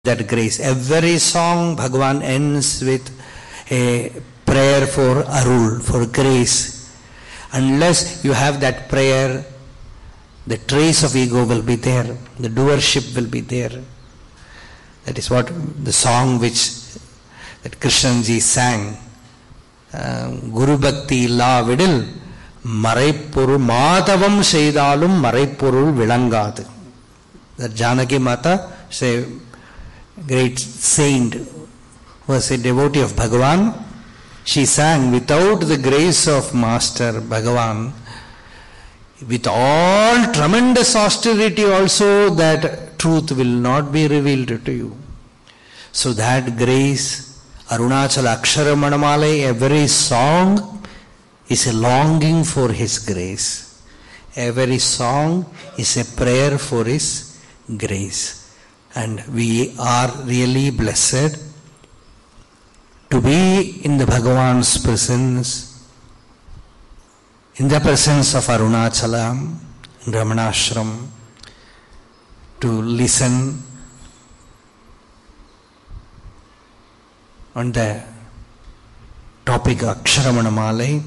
that grace. Every song Bhagavan ends with a prayer for Arul, for grace. Unless you have that prayer, the trace of ego will be there, the doership will be there. That is what the song that Krishnanji sang. Guru Bhakti illa vidil maraipurul matavam seidalum maraipurul vilangadu. That Janaki Mata, say, great saint, was a devotee of Bhagavan. She sang, without the grace of Master Bhagavan, with all tremendous austerity also, that truth will not be revealed to you. So that grace, Arunachala Akshara Manamalai, every song is a longing for His grace. Every song is a prayer for His grace. And we are really blessed to be in the Bhagavan's presence, in the presence of Arunachala, Ramanashram, to listen on the topic of Aksharamanamala.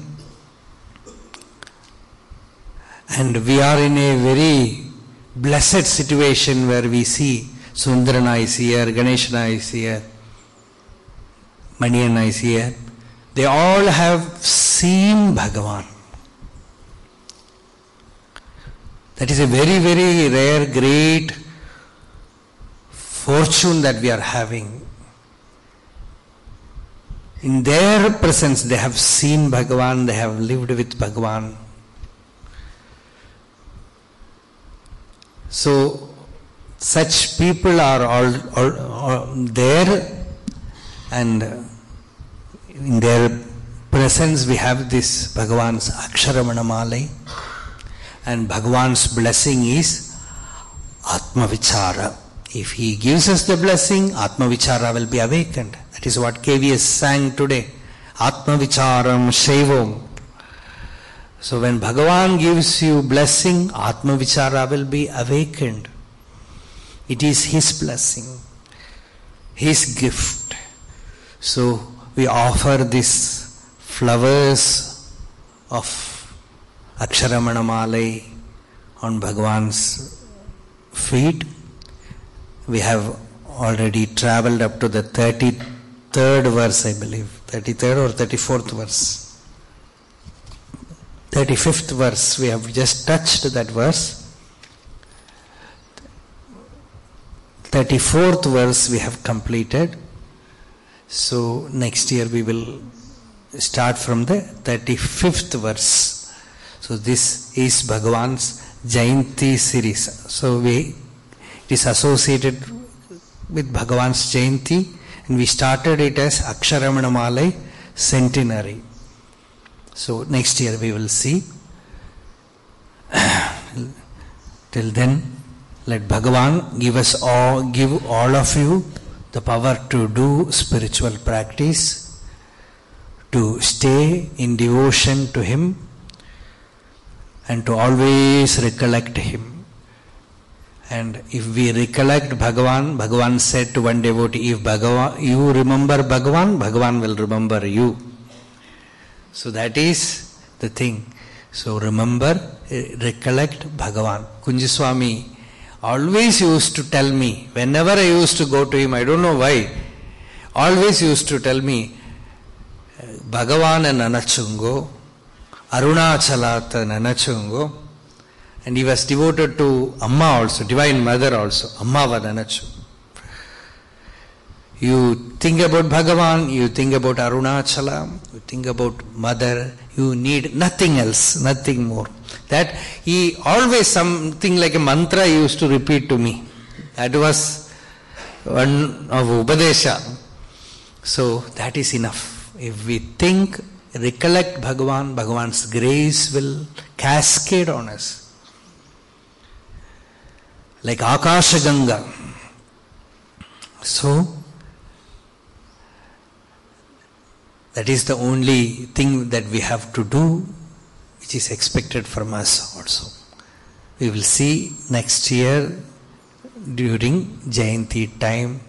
And we are in a very blessed situation where we see Sundarana is here, Ganeshana is here, Maniyana is here. They all have seen Bhagavan. That is a very, very rare, great fortune that we are having. In their presence, they have seen Bhagavan, they have lived with Bhagavan. So, such people are all there, and in their presence we have this Bhagavan's Aksharamanamala, and Bhagavan's blessing is Atma Vichara. If he gives us the blessing, Atma Vichara will be awakened. That is what KVS sang today. Atma Vicharam Shaivam. So when Bhagavan gives you blessing, Atma Vichara will be awakened. It is His blessing, His gift. So we offer these flowers of Aksharamanamala on Bhagavan's feet. We have already traveled up to the 33rd verse, I believe. 33rd or 34th verse. 35th verse, we have just touched that verse. 34th verse we have completed. So next year we will start from the 35th verse. So this is Bhagavan's Jayanti series. So it is associated with Bhagavan's Jayanti, and we started it as Aksharamanamala centenary. So next year we will see. Till then, let Bhagavan give all of you the power to do spiritual practice, to stay in devotion to Him, and to always recollect Him. And if we recollect Bhagavan, Bhagavan said to one devotee, if you remember Bhagavan, Bhagavan will remember you. So that is the thing. So remember, recollect Bhagavan. Kunjaswami always used to tell me, whenever I used to go to him, I don't know why, always used to tell me, Bhagavan and Nanachungo, Arunachalat Nanachungo, and he was devoted to Amma also, Divine Mother also, Amma va Nanachu. You think about Bhagavan, you think about Arunachala, you think about Mother, you need nothing else, nothing more. That he always something like a mantra he used to repeat to me. That was one of Upadesha. So that is enough. If we think, recollect Bhagavan, Bhagavan's grace will cascade on us. Like Akasha Ganga. So, that is the only thing that we have to do, which is expected from us also. We will see next year during Jayanti time